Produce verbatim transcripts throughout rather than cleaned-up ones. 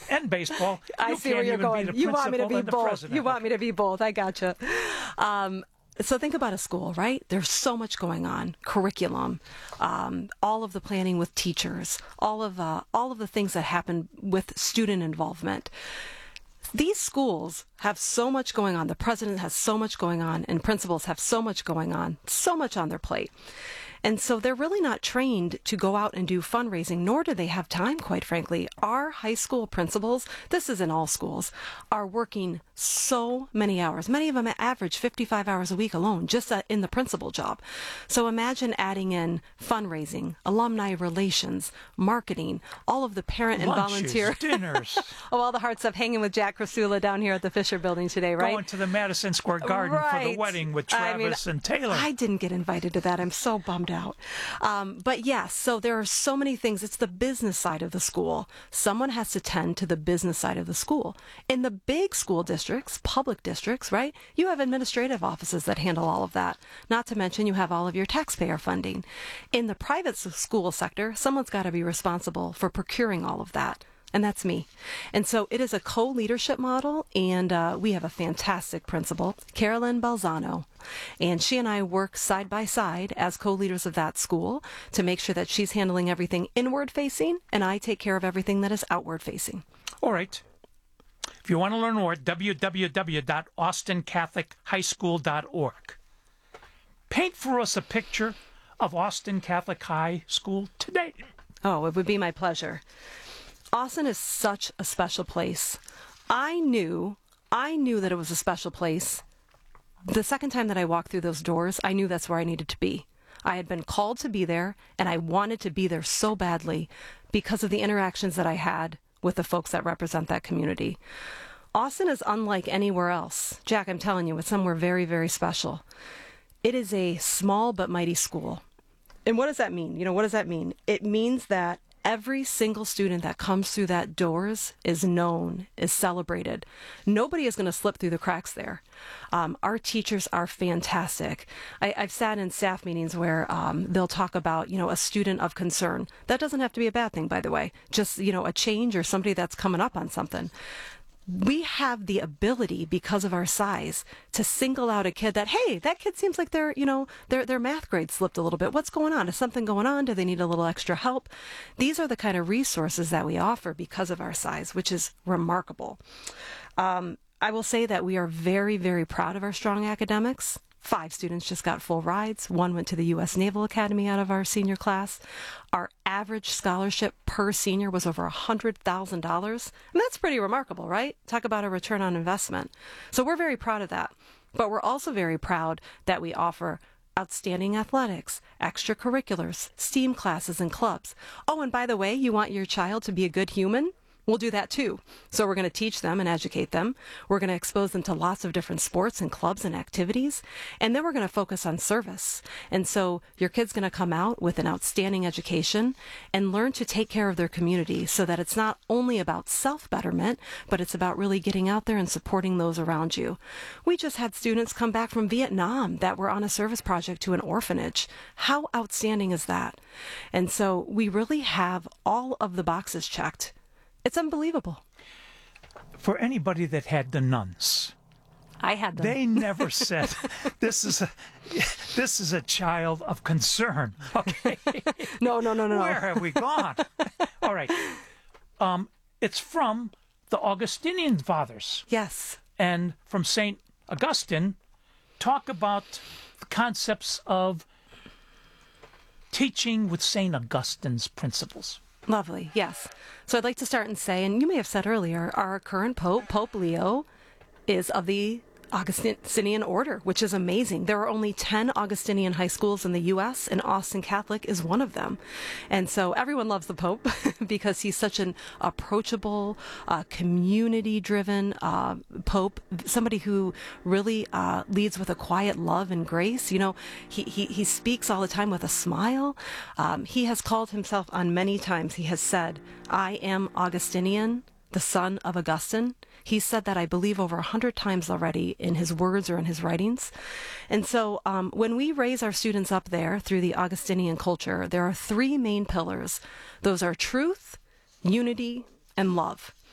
and baseball. I you see where can't you're even going. Be the You want me to principal be and the both. president. You want me to be both. I gotcha. Um, So think about a school, right? There's so much going on. Curriculum, um, all of the planning with teachers, all of uh, all of the things that happen with student involvement. These schools have so much going on. The president has so much going on, and principals have so much going on, so much on their plate. And so they're really not trained to go out and do fundraising, nor do they have time, quite frankly. Our high school principals, this is in all schools, are working so many hours. Many of them average fifty-five hours a week alone, just uh, in the principal job. So imagine adding in fundraising, alumni relations, marketing, all of the parent and Lunches, volunteer dinners. Oh, all the hard stuff, hanging with Jack Krasula down here at the Fisher Building today, right? Going to the Madison Square Garden right. for the wedding with I Travis mean, and Taylor. I didn't get invited to that. I'm so bummed out. Um, but yes, so there are so many things. It's the business side of the school. Someone has to tend to the business side of the school. In the big school districts, public districts, right, you have administrative offices that handle all of that. Not to mention you have all of your taxpayer funding. In the private school sector, someone's got to be responsible for procuring all of that. And that's me. And so it is a co-leadership model, and uh, we have a fantastic principal, Carolyn Balzano. And she and I work side by side as co-leaders of that school to make sure that she's handling everything inward-facing, and I take care of everything that is outward-facing. All right. If you want to learn more, w w w dot austin catholic high school dot org. Paint for us a picture of Austin Catholic High School today. Oh, it would be my pleasure. Austin is such a special place. I knew, I knew that it was a special place. The second time that I walked through those doors, I knew that's where I needed to be. I had been called to be there, and I wanted to be there so badly because of the interactions that I had with the folks that represent that community. Austin is unlike anywhere else. Jack, I'm telling you, it's somewhere very, very special. It is a small but mighty school. And what does that mean? You know, what does that mean? It means that every single student that comes through that doors is known, is celebrated. Nobody is going to slip through the cracks there. Um, our teachers are fantastic. I, I've sat in staff meetings where um, they'll talk about, you know, a student of concern. That doesn't have to be a bad thing, by the way. Just, you know, a change or somebody that's coming up on something. We have the ability, because of our size, to single out a kid that, hey, that kid seems like their, you know, their their math grade slipped a little bit. What's going on? Is something going on? Do they need a little extra help? These are the kind of resources that we offer because of our size, which is remarkable. Um, I will say that we are very, very proud of our strong academics. Five students just got full rides. One went to the U S Naval Academy out of our senior class. Our average scholarship per senior was over one hundred thousand dollars. And that's pretty remarkable, right? Talk about a return on investment. So we're very proud of that. But we're also very proud that we offer outstanding athletics, extracurriculars, STEAM classes, and clubs. Oh, and by the way, you want your child to be a good human? We'll do that too. So we're going to teach them and educate them. We're going to expose them to lots of different sports and clubs and activities. And then we're going to focus on service. And so your kid's going to come out with an outstanding education and learn to take care of their community so that it's not only about self-betterment, but it's about really getting out there and supporting those around you. We just had students come back from Vietnam that were on a service project to an orphanage. How outstanding is that? And so we really have all of the boxes checked. It's unbelievable. For anybody that had the nuns, I had them. They never said, this is a this is a child of concern. Okay. No, no, no, no. Where have we gone? All right. Um, it's from the Augustinian fathers. Yes. And from Saint Augustine, talk about the concepts of teaching with Saint Augustine's principles. Lovely, yes. So I'd like to start and say, and you may have said earlier, our current Pope, Pope Leo, is of the Augustinian order, which is amazing. There are only ten Augustinian high schools in the U S, and Austin Catholic is one of them. And so everyone loves the Pope because he's such an approachable, uh, community-driven uh, Pope, somebody who really uh, leads with a quiet love and grace. You know, he, he, he speaks all the time with a smile. Um, he has called himself on many times, he has said, I am Augustinian, the son of Augustine. He said that, I believe, over a hundred times already in his words or in his writings. And so um, when we raise our students up there through the Augustinian culture, there are three main pillars. Those are truth, unity, and love.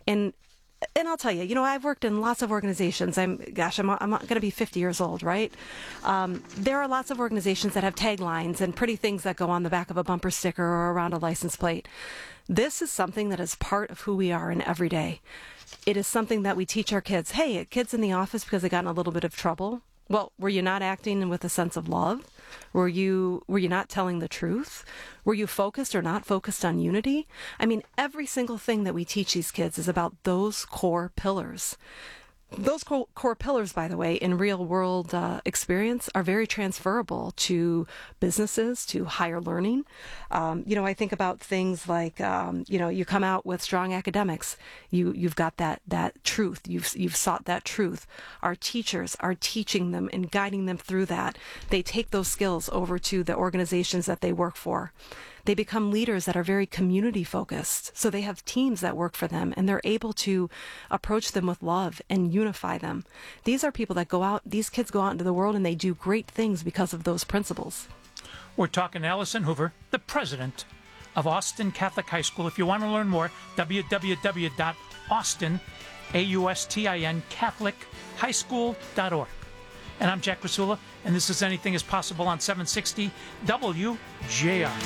And and I'll tell you, you know, I've worked in lots of organizations. I'm, gosh, I'm, I'm going to be fifty years old, right? Um, there are lots of organizations that have taglines and pretty things that go on the back of a bumper sticker or around a license plate. This is something that is part of who we are in every day. It is something that we teach our kids. Hey, kids in the office because they got in a little bit of trouble. Well, were you not acting with a sense of love? Were you were you not telling the truth? Were you focused or not focused on unity? I mean, every single thing that we teach these kids is about those core pillars. Those core, core pillars, by the way, in real world uh, experience are very transferable to businesses, to higher learning. Um, you know, I think about things like, um, you know, you come out with strong academics. You, you've got that, that truth. You've, you've sought that truth. Our teachers are teaching them and guiding them through that. They take those skills over to the organizations that they work for. They become leaders that are very community focused. So they have teams that work for them and they're able to approach them with love and unify them. These are people that go out, these kids go out into the world and they do great things because of those principles. We're talking to Allison Hoover, the president of Austin Catholic High School. If you want to learn more, w w w dot austin, A U S T I N, Catholic High School dot org. And I'm Jack Rasula, and this is Anything is Possible on seven sixty W J R.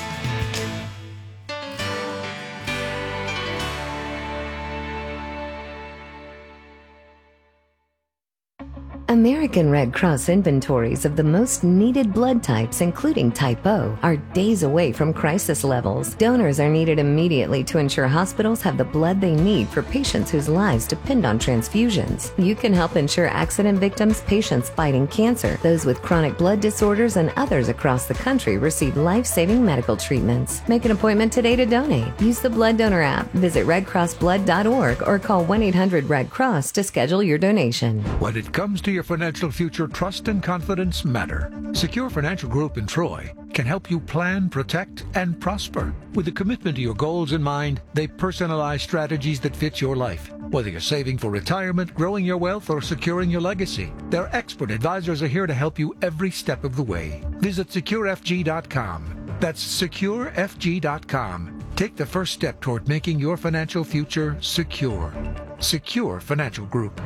American Red Cross inventories of the most needed blood types, including type O, are days away from crisis levels. Donors are needed immediately to ensure hospitals have the blood they need for patients whose lives depend on transfusions. You can help ensure accident victims, patients fighting cancer, those with chronic blood disorders, and others across the country receive life-saving medical treatments. Make an appointment today to donate. Use the Blood Donor app, visit red cross blood dot org, or call one eight hundred red cross to schedule your donation. When it comes to your financial future, trust and confidence matter. Secure Financial Group in Troy can help you plan, protect, and prosper. With a commitment to your goals in mind, they personalize strategies that fit your life. Whether you're saving for retirement, growing your wealth, or securing your legacy, their expert advisors are here to help you every step of the way. Visit secure f g dot com. That's secure f g dot com. Take the first step toward making your financial future secure. Secure Financial Group.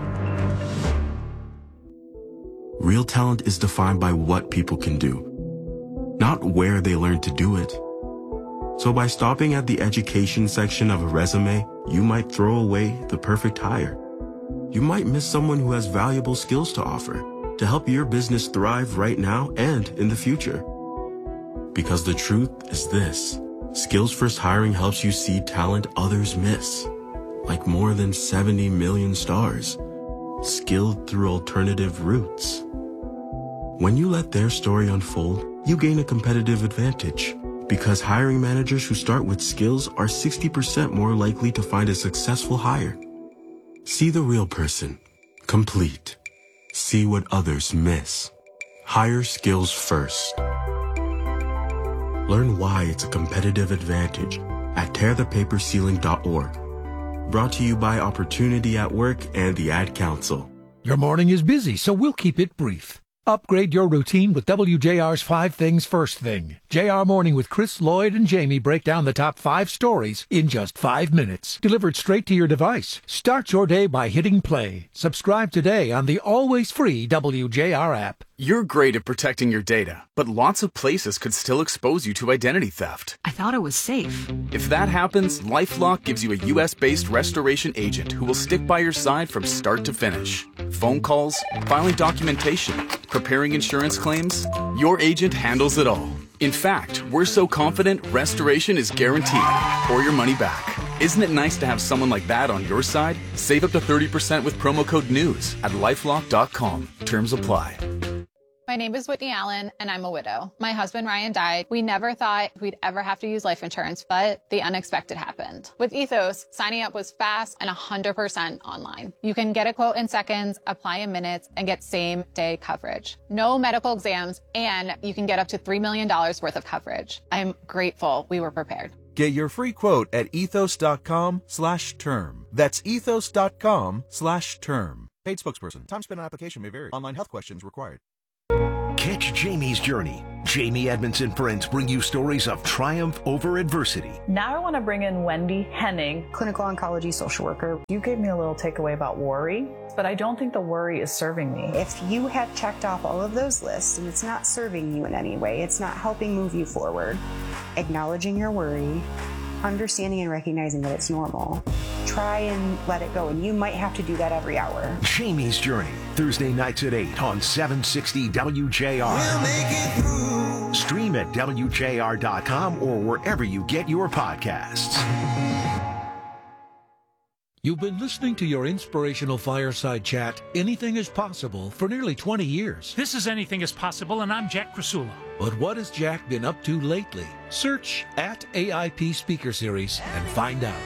Real talent is defined by what people can do, not where they learn to do it. So by stopping at the education section of a resume, you might throw away the perfect hire. You might miss someone who has valuable skills to offer to help your business thrive right now and in the future. Because the truth is this: Skills First Hiring helps you see talent others miss, like more than seventy million stars, skilled through alternative routes. When you let their story unfold, you gain a competitive advantage, because hiring managers who start with skills are sixty percent more likely to find a successful hire. See the real person, complete. See what others miss. Hire skills first. Learn why it's a competitive advantage at tear the paper ceiling dot org. Brought to you by Opportunity at Work and the Ad Council. Your morning is busy, so we'll keep it brief. Upgrade your routine with W J R's Five Things First Thing. J R Morning with Chris, Lloyd, and Jamie break down the top five stories in just five minutes. Delivered straight to your device. Start your day by hitting play. Subscribe today on the always free W J R app. You're great at protecting your data, but lots of places could still expose you to identity theft. I thought it was safe. If that happens, LifeLock gives you a U S-based restoration agent who will stick by your side from start to finish. Phone calls, filing documentation, preparing insurance claims, your agent handles it all. In fact, we're so confident restoration is guaranteed, or your money back. Isn't it nice to have someone like that on your side? Save up to thirty percent with promo code NEWS at lifelock dot com. Terms apply. My name is Whitney Allen, and I'm a widow. My husband, Ryan, died. We never thought we'd ever have to use life insurance, but the unexpected happened. With Ethos, signing up was fast and one hundred percent online. You can get a quote in seconds, apply in minutes, and get same-day coverage. No medical exams, and you can get up to three million dollars worth of coverage. I'm grateful we were prepared. Get your free quote at ethos dot com slash term. That's ethos dot com slash term. Paid spokesperson. Time spent on application may vary. Online health questions required. Catch Watch Jamie's journey. Jamie Edmondson Prince bring you stories of triumph over adversity. Now I want to bring in Wendy Henning, clinical oncology social worker. You gave me a little takeaway about worry, but I don't think the worry is serving me. If you have checked off all of those lists and it's not serving you in any way, it's not helping move you forward, acknowledging your worry, understanding and recognizing that it's normal, try and let it go. And you might have to do that every hour. Jamie's Journey, Thursday nights at eight on seven sixty W J R. We'll make it through. Stream at W J R dot com or wherever you get your podcasts. You've been listening to your inspirational fireside chat, Anything is Possible, for nearly twenty years. This is Anything is Possible, and I'm Jack Krasula. But what has Jack been up to lately? Search at A I P Speaker Series and find out.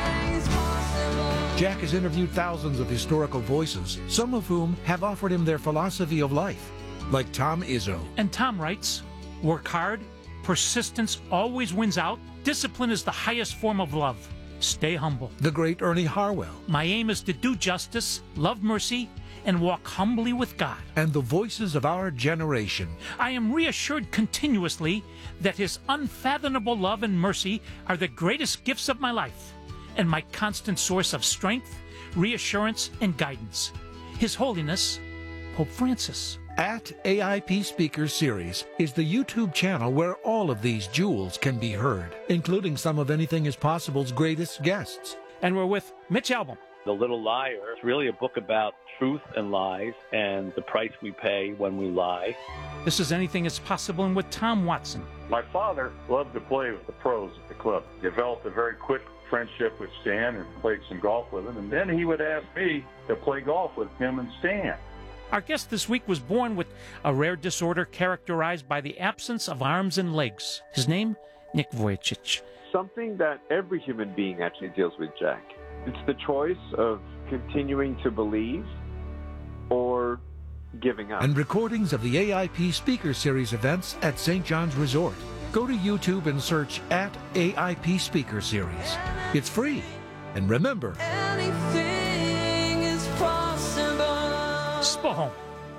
Jack has interviewed thousands of historical voices, some of whom have offered him their philosophy of life, like Tom Izzo. And Tom writes, work hard, persistence always wins out, discipline is the highest form of love. Stay humble. The great Ernie Harwell. My aim is to do justice, love mercy, and walk humbly with God. And the voices of our generation. I am reassured continuously that His unfathomable love and mercy are the greatest gifts of my life and my constant source of strength, reassurance, and guidance. His Holiness, Pope Francis. At A I P Speakers Series is the YouTube channel where all of these jewels can be heard, including some of Anything is Possible's greatest guests. And we're with Mitch Albom. The Little Liar is really a book about truth and lies and the price we pay when we lie. This is Anything is Possible, and with Tom Watson. My father loved to play with the pros at the club. Developed a very quick friendship with Stan and played some golf with him, and then he would ask me to play golf with him and Stan. Our guest this week was born with a rare disorder characterized by the absence of arms and legs. His name, Nick Vujicic. Something that every human being actually deals with, Jack. It's the choice of continuing to believe or giving up. And recordings of the A I P Speaker Series events at Saint John's Resort. Go to YouTube and search at A I P Speaker Series. It's free. And remember, anything is possible. Spohome.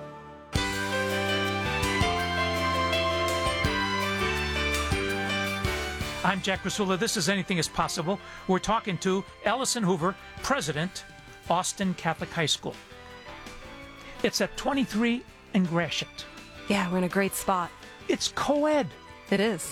I'm Jack Krasula. This is Anything is Possible. We're talking to Allison Hoover, President, Austin Catholic High School. It's at twenty-three and Gratiot. Yeah, we're in a great spot. It's co-ed. It is.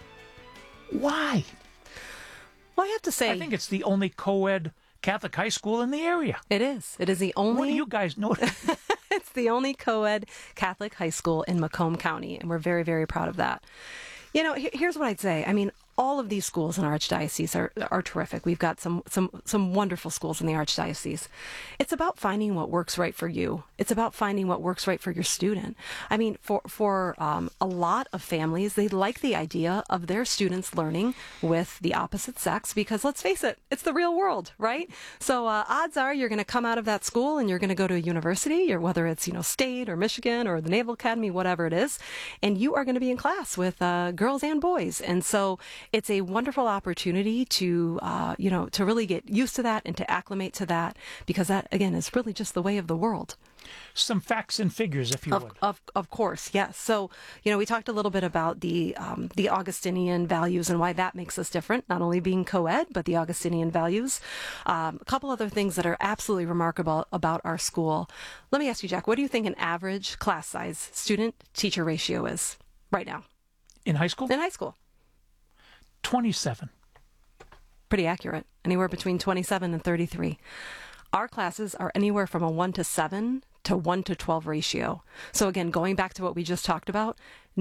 Why? Well, I have to say, I think it's the only co-ed Catholic high school in the area. It is. It is the only... What do you guys know? It's the only co-ed Catholic high school in Macomb County, and we're very, very proud of that. You know, here's what I'd say. I mean, all of these schools in our archdiocese are are terrific. We've got some some some wonderful schools in the archdiocese. It's about finding what works right for you. It's about finding what works right for your student. I mean, for for um, a lot of families, they like the idea of their students learning with the opposite sex because, let's face it, it's the real world, right? So uh, odds are you're going to come out of that school and you're going to go to a university, or whether it's you know State or Michigan or the Naval Academy, whatever it is, and you are going to be in class with uh, girls and boys, and so it's a wonderful opportunity to, uh, you know, to really get used to that and to acclimate to that, because that, again, is really just the way of the world. Some facts and figures, if you of, would. Of of course, yes. So, you know, we talked a little bit about the um, the Augustinian values and why that makes us different, not only being co-ed, but the Augustinian values. Um, a couple other things that are absolutely remarkable about our school. Let me ask you, Jack, what do you think an average class size student-teacher ratio is right now? In high school? In high school. twenty-seven. Pretty accurate. Anywhere between twenty-seven and thirty-three. Our classes are anywhere from a one to seven to one to twelve ratio. So again, going back to what we just talked about,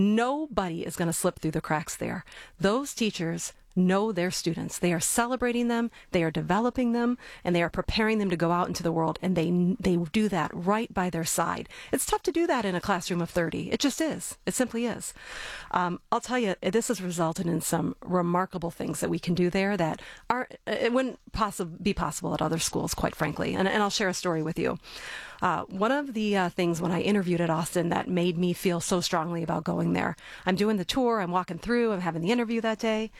nobody is going to slip through the cracks there. Those teachers know their students. They are celebrating them, they are developing them, and they are preparing them to go out into the world, and they they do that right by their side. It's tough to do that in a classroom of thirty. It just is. It simply is. Um, I'll tell you, this has resulted in some remarkable things that we can do there that are it wouldn't possi- be possible at other schools, quite frankly. And, and I'll share a story with you. Uh, one of the uh, things when I interviewed at Austin that made me feel so strongly about going there, I'm doing the tour, I'm walking through, I'm having the interview that day, and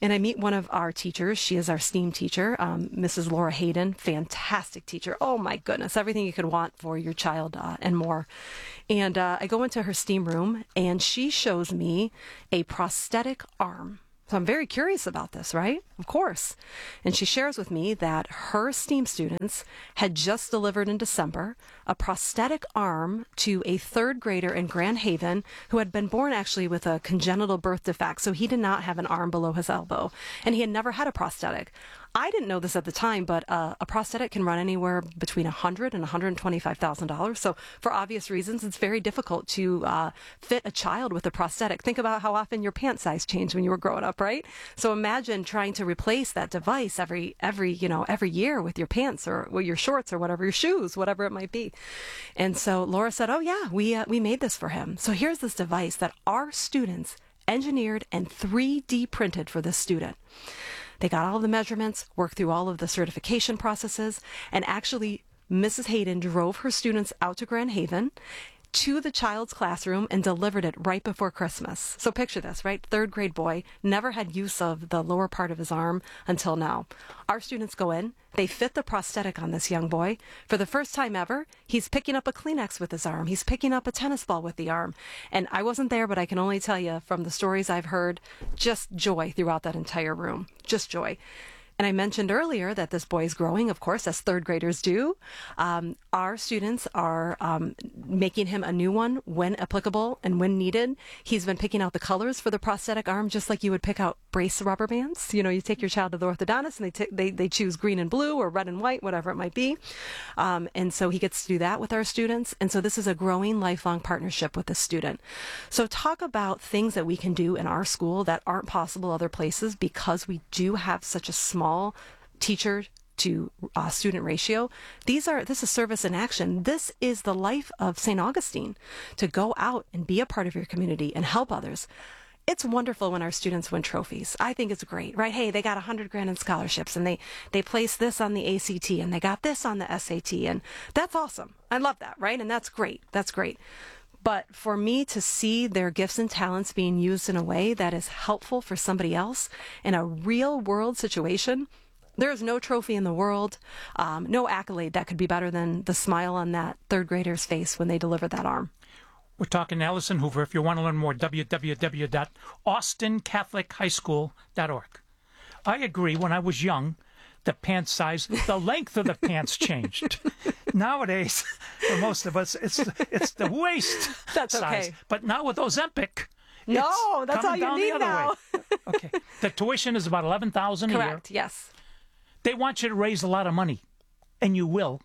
and I meet one of our teachers. She is our STEAM teacher, um, Missus Laura Hayden, fantastic teacher. Oh my goodness, everything you could want for your child uh, and more. And uh, I go into her STEAM room, and she shows me a prosthetic arm. So I'm very curious about this, right? Of course. And she shares with me that her STEAM students had just delivered in December a prosthetic arm to a third grader in Grand Haven who had been born actually with a congenital birth defect. So he did not have an arm below his elbow, and he had never had a prosthetic. I didn't know this at the time, but uh, a prosthetic can run anywhere between one hundred thousand dollars and one hundred twenty-five thousand dollars. So for obvious reasons, it's very difficult to uh, fit a child with a prosthetic. Think about how often your pant size changed when you were growing up, right? So imagine trying to replace that device every, every, you know, every year with your pants or with your shorts or whatever, your shoes, whatever it might be. And so Laura said, oh yeah, we, uh, we made this for him. So here's this device that our students engineered and three D printed for this student. They got all of the measurements, worked through all of the certification processes, and actually Missus Hayden drove her students out to Grand Haven to the child's classroom and delivered it right before Christmas. So picture this, right? Third grade boy, never had use of the lower part of his arm until now. Our students go in, they fit the prosthetic on this young boy. For the first time ever, he's picking up a Kleenex with his arm. He's picking up a tennis ball with the arm. And I wasn't there, but I can only tell you from the stories I've heard, just joy throughout that entire room. Just joy. And I mentioned earlier that this boy is growing, of course, as third graders do. Um, our students are um, making him a new one when applicable and when needed. He's been picking out the colors for the prosthetic arm, just like you would pick out brace rubber bands. You know, you take your child to the orthodontist and they, t- they, they choose green and blue or red and white, whatever it might be. Um, and so he gets to do that with our students. And so this is a growing lifelong partnership with the student. So talk about things that we can do in our school that aren't possible other places because we do have such a small teacher to uh, student ratio. These are this is service in action. This is the life of Saint Augustine, to go out and be a part of your community and help others. It's wonderful when our students win trophies. I think it's great, right? Hey, they got a hundred grand in scholarships and they, they placed this on the A C T and they got this on the S A T, and that's awesome. I love that, right? And that's great. That's great. But for me to see their gifts and talents being used in a way that is helpful for somebody else in a real world situation, there is no trophy in the world, um, no accolade that could be better than the smile on that third grader's face when they deliver that arm. We're talking to Allison Hoover. If you want to learn more, w w w dot austin catholic high school dot org. I agree. When I was young, the pant size, the length of the pants changed. Nowadays, for most of us, it's it's the waist That's size. okay. But now with Ozempic, No, it's that's all coming you down need the other now. way. Okay. The tuition is about eleven thousand dollars a year. Correct, yes. They want you to raise a lot of money, and you will.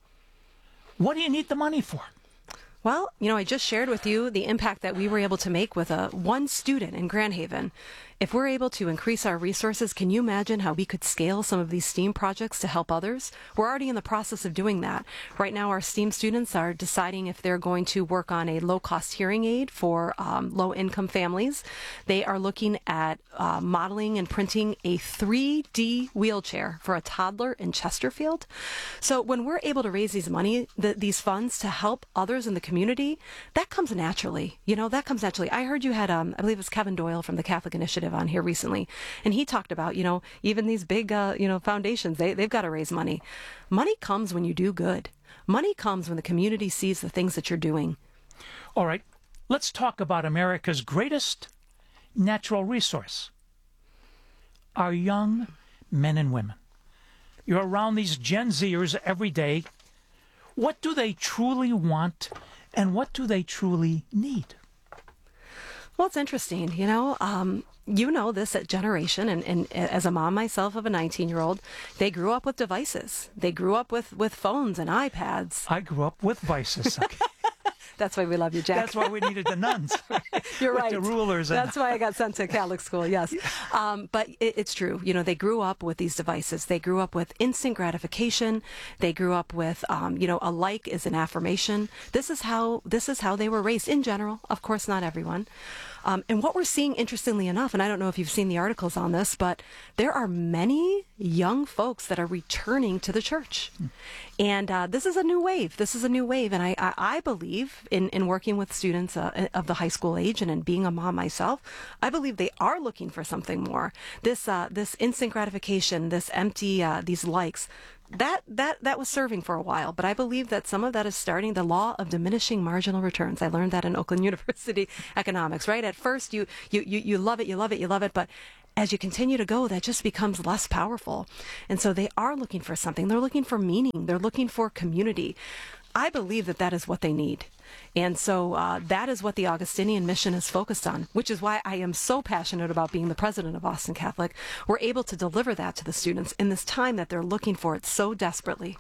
What do you need the money for? Well, you know, I just shared with you the impact that we were able to make with a one student in Grand Haven. If we're able to increase our resources, can you imagine how we could scale some of these STEAM projects to help others? We're already in the process of doing that. Right now, our STEAM students are deciding if they're going to work on a low-cost hearing aid for um, low-income families. They are looking at uh, modeling and printing a three D wheelchair for a toddler in Chesterfield. So when we're able to raise these money, the, these funds to help others in the community, that comes naturally. You know, that comes naturally. I heard you had, um, I believe it was Kevin Doyle from the Catholic Initiative on here recently, and he talked about, you know, even these big, uh, you know, foundations, they, they've got to raise money. Money comes when you do good. Money comes when the community sees the things that you're doing. All right, let's talk about America's greatest natural resource, our young men and women. You're around these Gen Zers every day. What do they truly want, and what do they truly need? Well, it's interesting, you know, um, you know this at generation, and, and as a mom myself of a nineteen-year-old, they grew up with devices. They grew up with, with phones and iPads. I grew up with vices. Okay. That's why we love you, Jack. That's why we needed the nuns. You're with right. The rulers. And That's why I got sent to Catholic school, yes. Um, but it, it's true. You know, they grew up with these devices. They grew up with instant gratification. They grew up with, um, you know, a like is an affirmation. This is how this is how they were raised in general. Of course, not everyone. Um, and what we're seeing, interestingly enough, and I don't know if you've seen the articles on this, but there are many young folks that are returning to the church. Mm. And uh, this is a new wave. This is a new wave. And I, I, I believe in, in working with students uh, of the high school age and in being a mom myself, I believe they are looking for something more. This uh, this instant gratification, this empty, uh, these likes, that, that, that was serving for a while. But I believe that some of that is starting the law of diminishing marginal returns. I learned that in Oakland University economics, right? At first, you, you, you, you love it, you love it, you love it. But as you continue to go, that just becomes less powerful. And so they are looking for something. They're looking for meaning. They're looking for community. I believe that that is what they need. And so uh, that is what the Augustinian mission is focused on, which is why I am so passionate about being the president of Austin Catholic. We're able to deliver that to the students in this time that they're looking for it so desperately.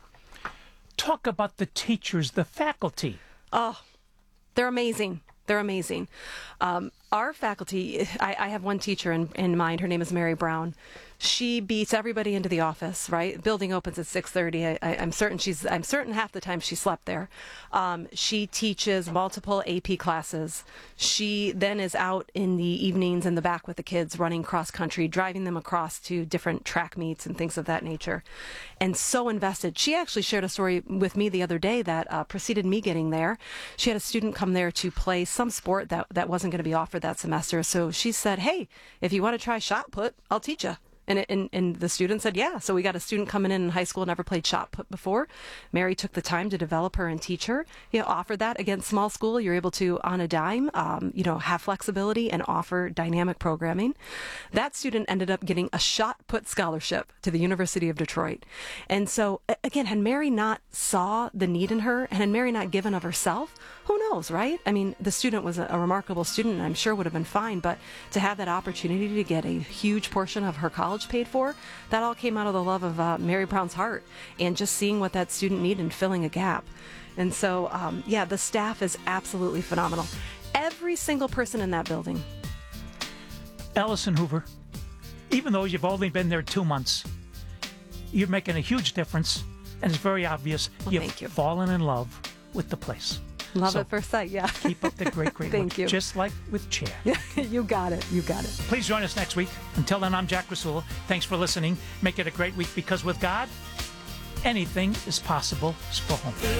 Talk about the teachers, the faculty. Oh, they're amazing. They're amazing. Um, our faculty, I, I have one teacher in, in mind. Her name is Mary Brown. She beats everybody into the office, right? Building opens at six thirty. I, I, I'm certain she's, I'm certain half the time she slept there. Um, she teaches multiple A P classes. She then is out in the evenings in the back with the kids running cross country, driving them across to different track meets and things of that nature. And so invested. She actually shared a story with me the other day that uh, preceded me getting there. She had a student come there to play some sport that, that wasn't going to be offered that semester. So she said, hey, if you want to try shot put, I'll teach you. And, it, and and the student said, yeah. So we got a student coming in in high school, never played shot put before. Mary took the time to develop her and teach her. You know, offer that. Again, small school, you're able to, on a dime, um, you know, have flexibility and offer dynamic programming. That student ended up getting a shot put scholarship to the University of Detroit. And so, again, had Mary not saw the need in her, and had Mary not given of herself, who knows, right? I mean, the student was a, a remarkable student, and I'm sure would have been fine. But to have that opportunity to get a huge portion of her college paid for, that all came out of the love of uh, Mary Brown's heart and just seeing what that student needed and filling a gap. And so, um, yeah, the staff is absolutely phenomenal. Every single person in that building. Allison Hoover, even though you've only been there two months, you're making a huge difference, and it's very obvious well, you've thank you. fallen in love with the place. Love so at first sight, yeah. Keep up the great, great Thank work. you. Just like with Chad. You got it. You got it. Please join us next week. Until then, I'm Jack Rasula. Thanks for listening. Make it a great week, because with God, anything is possible. For home.